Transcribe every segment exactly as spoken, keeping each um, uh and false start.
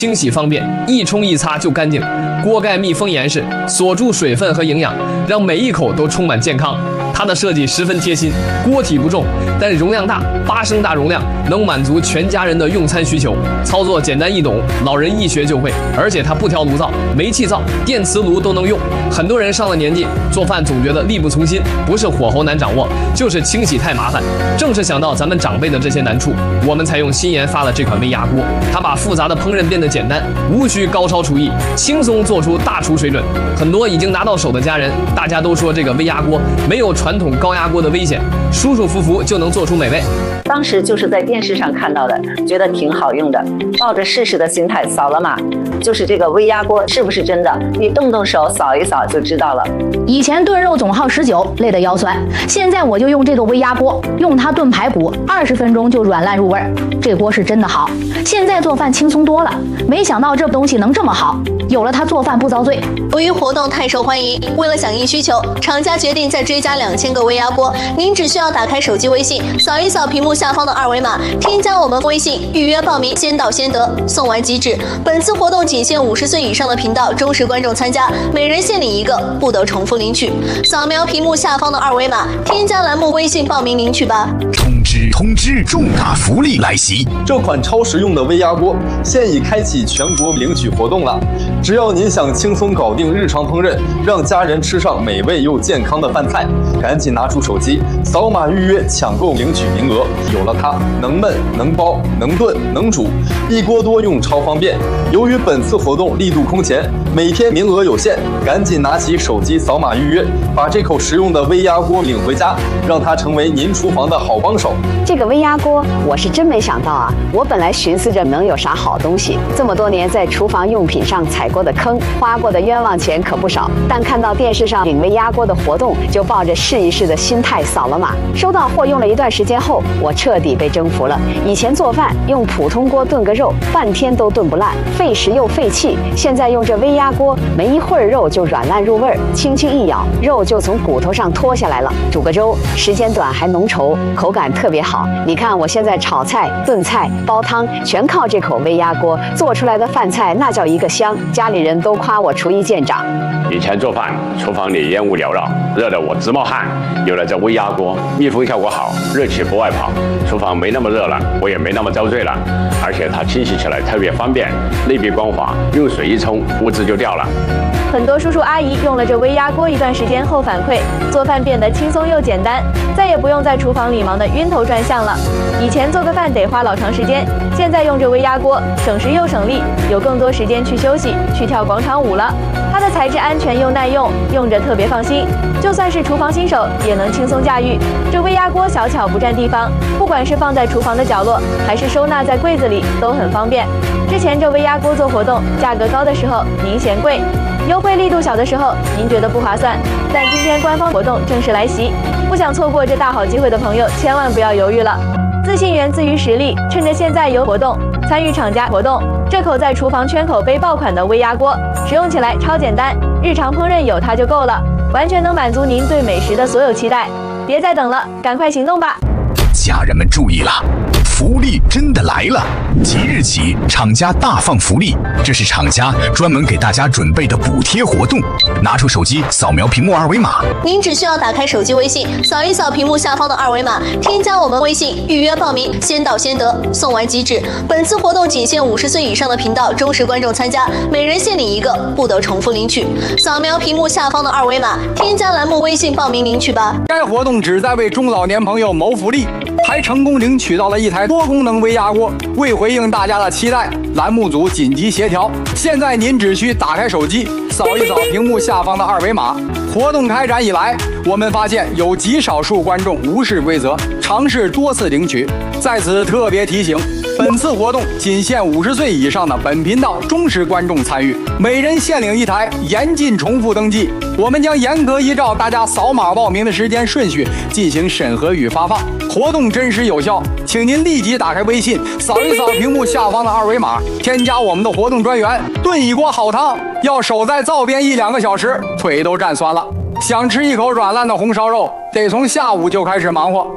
清洗方便，一冲一擦就干净。锅盖密封严实，锁住水分和营养，让每一口都充满健康。它的设计十分贴心，锅体不重，但容量大，八升大容量，能满足全家人的用餐需求。操作简单易懂，老人一学就会。而且它不挑炉灶、煤气灶、电磁炉都能用。很多人上了年纪，做饭总觉得力不从心，不是火候难掌握，就是清洗太麻烦。正是想到咱们长辈的这些难处，我们才用新研发了这款微压锅。它把复杂的烹饪变得简单，无需高超厨艺，轻松做出大厨水准。很多已经拿到手的家人，大家都说这个微压锅没有传统高压锅的危险，舒舒服服就能做出美味。 当时就是在电视上看到的，觉得挺好用的，抱着试试的心态扫了码。就是这个微压锅是不是真的？你动动手扫一扫就知道了。 以前炖肉总耗十九，累得腰酸。现在我就用这个微压锅，用它炖排骨，二十分钟就软烂入味儿。这锅是真的好，现在做饭轻松多了。没想到这东西能这么好，有了它做饭不遭罪。 由于活动太受欢迎，为了响应需求，厂家决定再追加两千个微压锅。您只需要打开手机微信，扫一扫屏幕下方的二维码，添加我们微信预约报名，先到先得，送完即止。本次活动仅限五十岁以上的频道忠实观众参加，每人限领一个，不得重复领取。扫描屏幕下方的二维码，添加栏目微信报名领取吧。 通知通知，重大福利来袭！ 这款超实用的微压锅现已开启全国领取活动了。只要您想轻松搞定日常烹饪，让家人吃上美味又健康的饭菜，赶紧拿出手机扫码预约抢购领取名额。有了它，能焖能包能炖能煮，一锅多用超方便。由于本次活动力度空前，每天名额有限，赶紧拿起手机扫码预约，把这口实用的微压锅领回家，让它成为您厨房的好帮手。 这个微压锅我是真没想到啊！我本来寻思着能有啥好东西，这么多年在厨房用品上踩过的坑，花过的冤枉钱可不少。但看到电视上领微压锅的活动，就抱着试一试的心态扫了码。收到货用了一段时间后，我彻底被征服了。以前做饭用普通锅炖个肉，半天都炖不烂，费时又费气。现在用这微压锅，没一会儿肉就软烂入味儿，轻轻一咬，肉就从骨头上脱下来了。煮个粥，时间短还浓稠，口感特别好。你看我现在炒菜、炖菜、煲汤，全靠这口微压锅做出来的饭菜，那叫一个香，家里人都夸我厨艺见长。 以前做饭，厨房里烟雾缭绕，热得我直冒汗。有了这微压锅，密封效果好，热气不外跑，厨房没那么热了，我也没那么遭罪了。而且它清洗起来特别方便，内壁光滑，用水一冲，污渍就掉了。 很多叔叔阿姨用了这微压锅一段时间后反馈，做饭变得轻松又简单，再也不用在厨房里忙得晕头转向了。以前做个饭得花老长时间，现在用这微压锅，省时又省力，有更多时间去休息，去跳广场舞了。它的材质安全又耐用，用着特别放心，就算是厨房新手也能轻松驾驭。这微压锅小巧不占地方，不管是放在厨房的角落，还是收纳在柜子里，都很方便。之前这微压锅做活动，价格高的时候您嫌贵，优惠力度小的时候您觉得不划算，但今天官方活动正式来袭，不想错过这大好机会的朋友千万不要犹豫了。自信源自于实力，趁着现在有活动，参与厂家活动。这口在厨房圈口碑爆款的微压锅，使用起来超简单，日常烹饪有它就够了，完全能满足您对美食的所有期待。别再等了，赶快行动吧！ 家人们注意了，福利真的来了！即日起，厂家大放福利，这是厂家专门给大家准备的补贴活动。拿出手机，扫描屏幕二维码。 您只需要打开手机微信，扫一扫屏幕下方的二维码，添加我们微信预约报名，先到先得，送完即止。本次活动仅限五十岁以上的频道忠实观众参加，每人限领一个，不得重复领取。扫描屏幕下方的二维码，添加栏目微信报名领取吧。 该活动旨在为中老年朋友谋福利，还成功领取到了一台多功能微压锅。为回应大家的期待，栏目组紧急协调。现在您只需打开手机，扫一扫屏幕下方的二维码。活动开展以来，我们发现有极少数观众无视规则，尝试多次领取。在此特别提醒，本次活动仅限五十岁以上的本频道忠实观众参与，每人限领一台，严禁重复登记。我们将严格依照大家扫码报名的时间顺序进行审核与发放。活动真实有效，请您立即打开微信，扫一扫屏幕下方的二维码，添加我们的活动专员。炖一锅好汤要守在灶边一两个小时，腿都站酸了。想吃一口软烂的红烧肉，得从下午就开始忙活。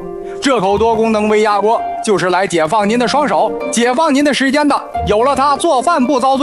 这口多功能微压锅就是来解放您的双手，解放您的时间的。有了它，做饭不遭罪。